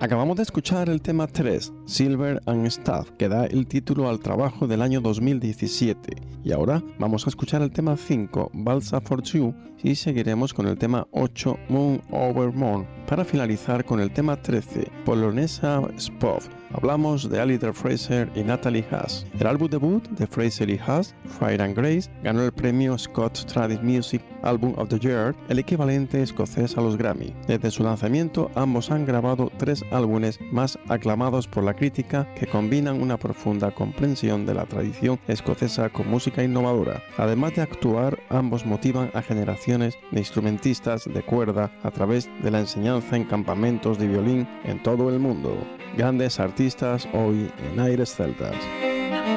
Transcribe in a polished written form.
Acabamos de escuchar el tema 3, Silver and Stuff, que da el título al trabajo del año 2017. Y ahora vamos a escuchar el tema 5, Balsa for Two, y seguiremos con el tema 8, Moon Over Moon, para finalizar con el tema 13, Polonesa Spov. Hablamos de Alistair Fraser y Natalie Haas. El álbum debut de Fraser y Haas, Fire and Grace, ganó el premio Scott Tradish Music Album of the Year, el equivalente escocés a los Grammy. Desde su lanzamiento, ambos han grabado 3 álbumes más aclamados por la crítica que combinan una profunda comprensión de la tradición escocesa con música innovadora. Además de actuar, ambos motivan a generaciones de instrumentistas de cuerda a través de la enseñanza en campamentos de violín en todo el mundo. Grandes artistas hoy en Aires Celtas.